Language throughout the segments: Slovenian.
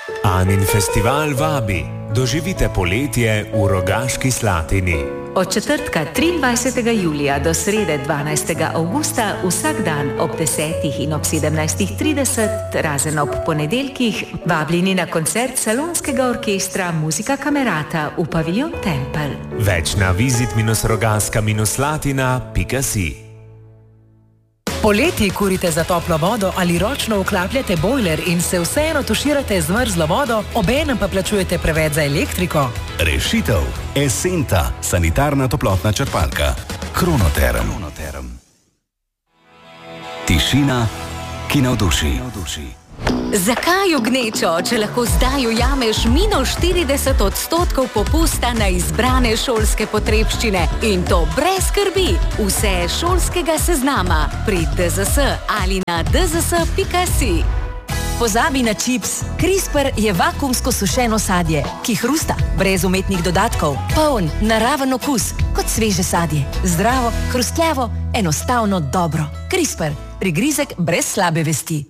Anin festival vabi. Doživite poletje v Rogaški Slatini. Od četrtka 23. julija do srede 12. avgusta vsak dan ob 10. in ob 17.30, razen ob ponedeljkih, vabljeni na koncert Salonskega orkestra Muzika Kamerata v paviljon Tempelj. Več na visit-rogaska-slatina.si. Poleti kurite za toplo vodo ali ročno vklapljate bojler in se vseeno tuširate z mrzlo vodo, obenem pa plačujete preveč za elektriko? Rešitev. Esenta, sanitarna toplotna črpalka. Kronoterm. Tišina, ki navduši. Zakaj v gnečo, če lahko zdaj ujameš -40% popusta na izbrane šolske potrebščine in to brez skrbi? Vse šolskega seznama pri DZS ali na dzs.si. Pozabi na čips. CRISPR je vakuumsko sušeno sadje, ki hrusta, brez umetnih dodatkov, poln, naraven okus, kot sveže sadje. Zdravo, hrustljavo, enostavno dobro. CRISPR, prigrizek brez slabe vesti.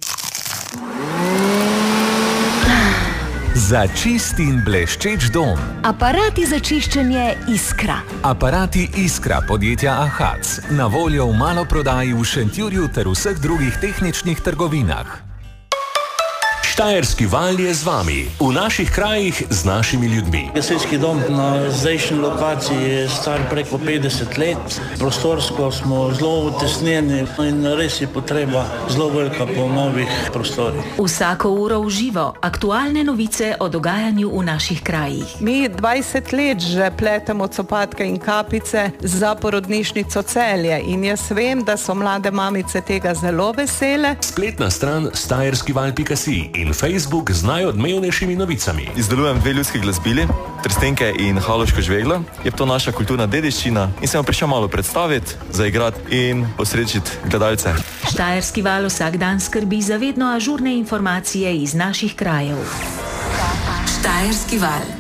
Za čist in bleščeč dom. Aparati za čiščenje Iskra. Aparati Iskra podjetja Ahac. Na voljo v maloprodaji v Šentjurju ter vseh drugih tehničnih trgovinah. Štajerski val je z vami, v naših krajih z našimi ljudmi. Gasilski dom na zdajšnji lokaciji je star preko 50 let. Prostorsko smo zelo utesnjeni in res je potreba zelo velika po novih prostorih. Vsako uro v živo, aktualne novice o dogajanju v naših krajih. Mi 20 let že pletemo copatke in kapice za porodnišnico Celje in jaz vem, da so mlade mamice tega zelo vesele. Spletna stran štajerskival.si in Facebook z najodmevnejšimi novicami. Izdelujem 2 ljudski glasbili, trstenke in haloško žveglo. Je to naša kulturna dediščina in sem vam prišel malo predstaviti, zaigrati in posrečiti gledalce. Štajerski val vsak dan skrbi za vedno ažurne informacije iz naših krajev. Štajerski val.